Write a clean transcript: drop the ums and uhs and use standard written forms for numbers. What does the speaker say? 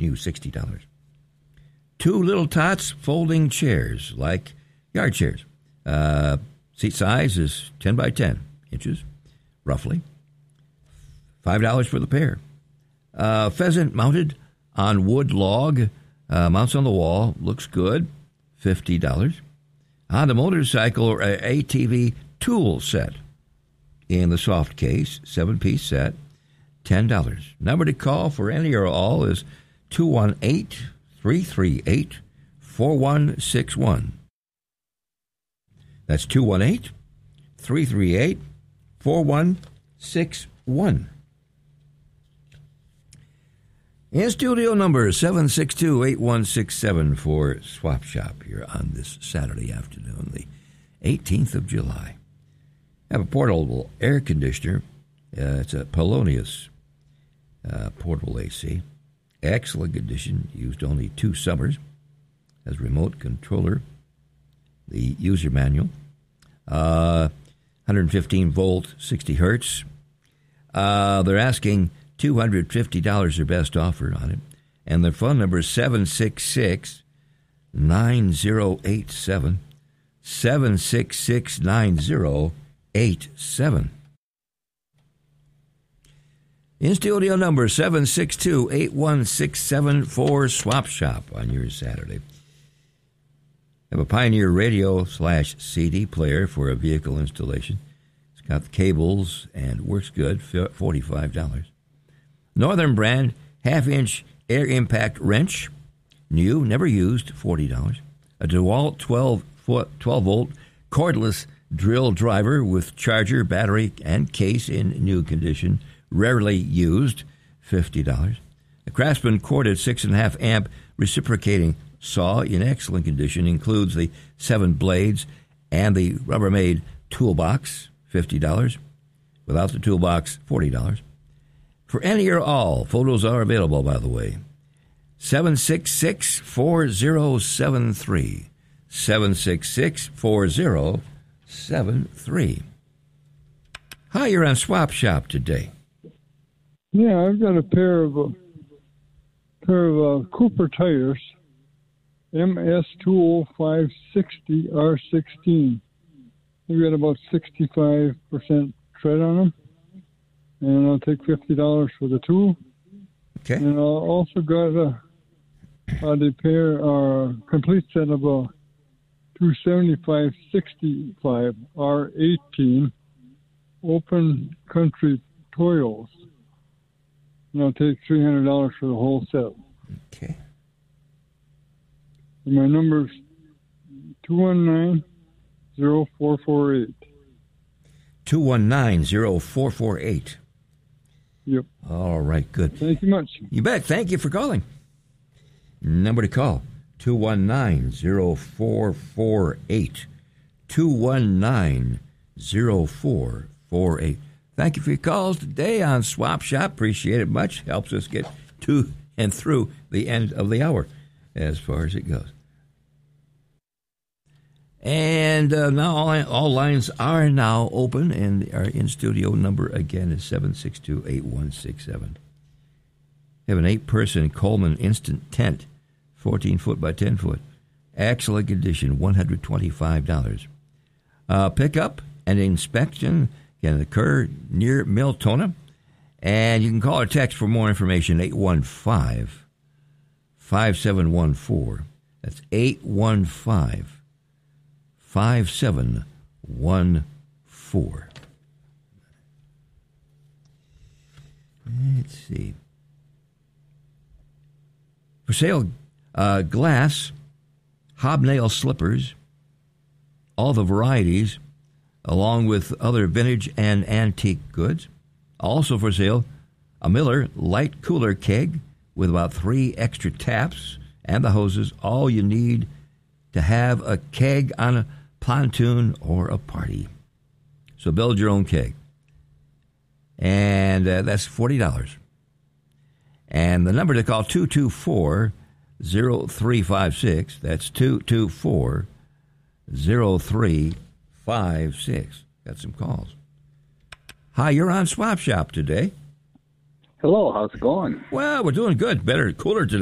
new, $60. 2 Little Tots folding chairs, like yard chairs. Seat size is 10 by 10 inches, roughly. $5 for the pair. Pheasant mounted on wood log, mounts on the wall, looks good, $50. Honda motorcycle or ATV tool set in the soft case, 7-piece set, $10. Number to call for any or all is 218-338-4161. That's 218-338-4161. In studio number 762-8167 for Swap Shop here on this Saturday afternoon, the 18th of July. I have a portable air conditioner. It's a Polonius portable AC. Excellent condition. Used only 2 summers. Has remote controller. The user manual. 115 volt, 60 hertz. They're asking $250, their best offer on it. And their phone number is 766-9087. 766-9087. In studio number 762-8167 for Swap Shop on your Saturday. Have a Pioneer radio/CD player for a vehicle installation. It's got the cables and works good, $45. Northern brand half-inch air impact wrench, new, never used, $40. A DeWalt 12-volt cordless drill driver with charger, battery, and case in new condition, rarely used, $50. A Craftsman corded 6.5 amp reciprocating saw in excellent condition, includes the 7 blades and the Rubbermaid toolbox, $50. Without the toolbox, $40. For any or all, photos are available, by the way. 766-4073. 766-4073. Hi, you're on Swap Shop today. Yeah, I've got a pair of Cooper tires, MS Tool 560 R16. They've got about 65% tread on them. And I'll take $50 for the tool. Okay. And I also got a complete set of a 275/65 R18 open country Toyos. And I'll take $300 for the whole set. Okay. And my number's 219-0448. 219-0448. Yep. All right, good. Thank you much. You bet. Thank you for calling. Number to call, 219-0448. 219-0448. Thank you for your calls today on Swap Shop. Appreciate it much. Helps us get to and through the end of the hour as far as it goes. And now all lines are now open, and our in-studio number again is 762-8167. We have an 8-person Coleman instant tent, 14 foot by 10 foot. Excellent condition, $125. Pickup and inspection can occur near Miltona. And you can call or text for more information, 815-5714. That's 815-5714. Let's see. For sale, glass, hobnail slippers, all the varieties, along with other vintage and antique goods. Also for sale, a Miller light cooler keg with about 3 extra taps and the hoses, all you need to have a keg on a pontoon or a party. So build your own keg. And that's $40. And the number to call, 224-0356. That's 224-0356. Got some calls. Hi, you're on Swap Shop today. Hello, how's it going? Well, we're doing good. Better, cooler today.